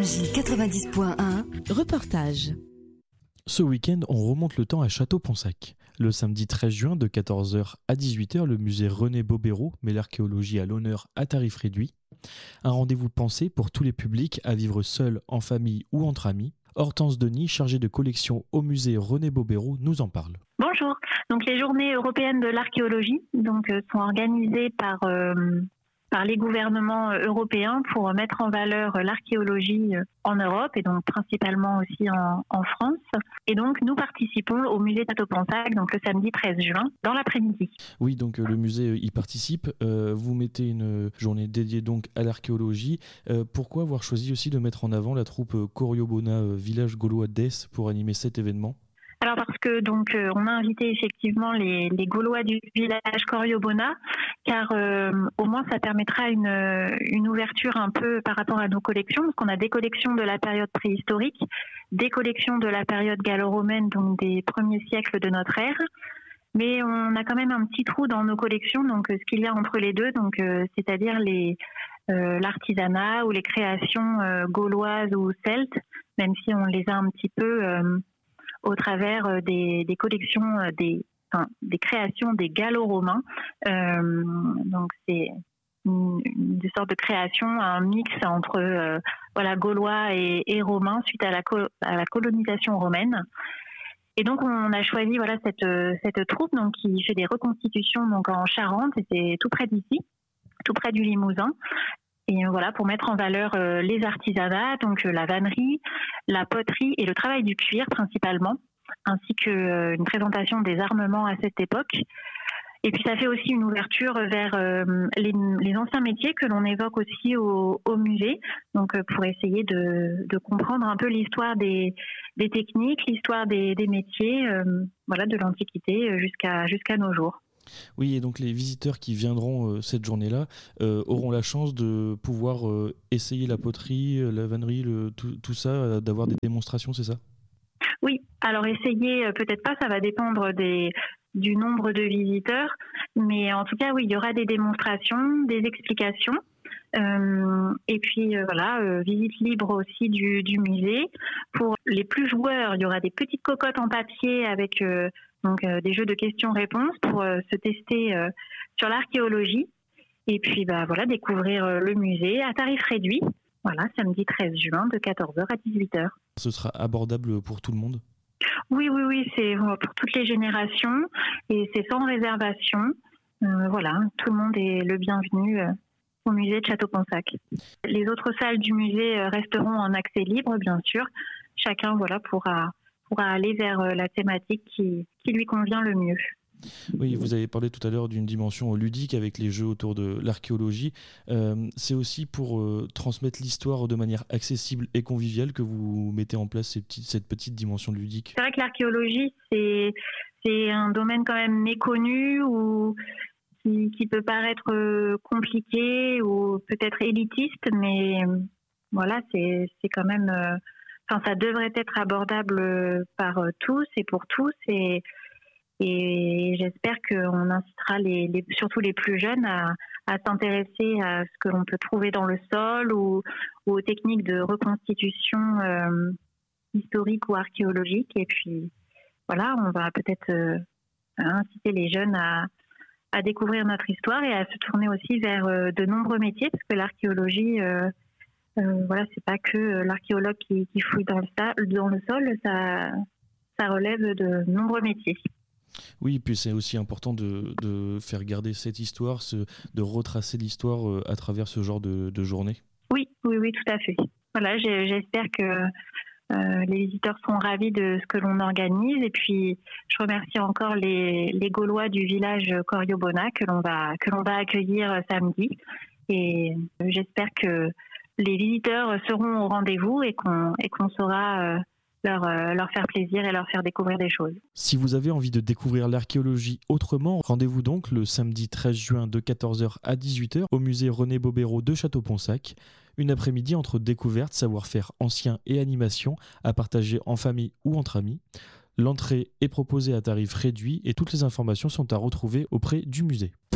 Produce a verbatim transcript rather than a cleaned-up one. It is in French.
Énergie quatre-vingt-dix point un. Reportage. Ce week-end, on remonte le temps à Château-Ponsac. Le samedi treize juin, de quatorze heures à dix-huit heures, le musée René Bobéro met l'archéologie à l'honneur à tarif réduit. Un rendez-vous pensé pour tous les publics à vivre seul, en famille ou entre amis. Hortense Denis, chargée de collection au musée René Bobéro, nous en parle. Bonjour. Donc les journées européennes de l'archéologie donc, euh, sont organisées par, euh, par les gouvernements européens pour mettre en valeur l'archéologie en Europe et donc principalement aussi en, en France. Et donc nous participons au musée Château-Ponsac donc le samedi treize juin dans l'après-midi. Oui, donc euh, le musée y participe. Euh, vous mettez une journée dédiée donc à l'archéologie. Euh, pourquoi avoir choisi aussi de mettre en avant la troupe Coriobona euh, Village Gaulois d'Es pour animer cet événement ? Alors parce que donc euh, on a invité effectivement les, les Gaulois du village Coriobona, car euh, au moins ça permettra une, une ouverture un peu par rapport à nos collections, parce qu'on a des collections de la période préhistorique, des collections de la période gallo-romaine, donc des premiers siècles de notre ère, mais on a quand même un petit trou dans nos collections, donc euh, ce qu'il y a entre les deux, donc euh, c'est-à-dire les euh, l'artisanat ou les créations euh, gauloises ou celtes, même si on les a un petit peu euh, au travers des, des collections, des, enfin, des créations des gallo-romains. Euh, donc c'est une, une sorte de création, un mix entre euh, voilà, gaulois et, et romains suite à la, à la colonisation romaine. Et donc on a choisi voilà, cette, cette troupe donc, qui fait des reconstitutions donc, en Charente, et c'est tout près d'ici, tout près du Limousin. Et voilà, pour mettre en valeur euh, les artisanats, donc euh, la vannerie, la poterie et le travail du cuir principalement, ainsi qu'une euh, présentation des armements à cette époque. Et puis ça fait aussi une ouverture vers euh, les, les anciens métiers que l'on évoque aussi au, au musée, donc euh, pour essayer de, de comprendre un peu l'histoire des, des techniques, l'histoire des, des métiers, euh, voilà, de l'Antiquité jusqu'à, jusqu'à nos jours. Oui, et donc les visiteurs qui viendront euh, cette journée-là euh, auront la chance de pouvoir euh, essayer la poterie, la vannerie, le, tout, tout ça, euh, d'avoir des démonstrations, c'est ça ? Oui, alors essayer, euh, peut-être pas, ça va dépendre des, du nombre de visiteurs, mais en tout cas, oui, il y aura des démonstrations, des explications. Euh, et puis euh, voilà, euh, visite libre aussi du, du musée. Pour les plus joueurs, il y aura des petites cocottes en papier avec euh, donc euh, des jeux de questions-réponses pour euh, se tester euh, sur l'archéologie. Et puis bah voilà, découvrir euh, le musée à tarif réduit. Voilà, samedi treize juin de quatorze heures à dix-huit heures. Ce sera abordable pour tout le monde ? Oui, oui, oui, c'est pour toutes les générations et c'est sans réservation. Euh, voilà, tout le monde est le bienvenu. Euh, au musée de Château-Ponsac. Les autres salles du musée resteront en accès libre, bien sûr. Chacun voilà, pourra, pourra aller vers la thématique qui, qui lui convient le mieux. Oui, vous avez parlé tout à l'heure d'une dimension ludique avec les jeux autour de l'archéologie. Euh, c'est aussi pour euh, transmettre l'histoire de manière accessible et conviviale que vous mettez en place ces petites, cette petite dimension ludique. C'est vrai que l'archéologie, c'est, c'est un domaine quand même méconnu où Qui, qui peut paraître compliqué ou peut-être élitiste, mais voilà, c'est, c'est quand même, euh, enfin, ça devrait être abordable par tous et pour tous, et, et j'espère qu'on incitera les, les, surtout les plus jeunes à, à s'intéresser à ce que l'on peut trouver dans le sol ou, ou aux techniques de reconstitution euh, historique ou archéologique. Et puis voilà, on va peut-être euh, inciter les jeunes à à découvrir notre histoire et à se tourner aussi vers euh, de nombreux métiers, parce que l'archéologie, euh, euh, voilà, c'est pas que l'archéologue qui, qui fouille dans le, sa- dans le sol, ça, ça relève de nombreux métiers. Oui, et puis c'est aussi important de, de faire garder cette histoire, ce, de retracer l'histoire euh, à travers ce genre de, de journée. Oui, oui, oui, tout à fait. Voilà, j'ai, j'espère que Euh, les visiteurs seront ravis de ce que l'on organise, et puis je remercie encore les, les Gaulois du village Coriobona que l'on va que l'on va accueillir samedi, et j'espère que les visiteurs seront au rendez-vous et qu'on et qu'on saura euh, leur euh, leur faire plaisir et leur faire découvrir des choses. Si vous avez envie de découvrir l'archéologie autrement, rendez-vous donc le samedi treize juin de quatorze heures à dix-huit heures au musée René Bobéro de Château-Ponsac. Une après-midi entre découverte, savoir-faire ancien et animation à partager en famille ou entre amis. L'entrée est proposée à tarif réduit et toutes les informations sont à retrouver auprès du musée.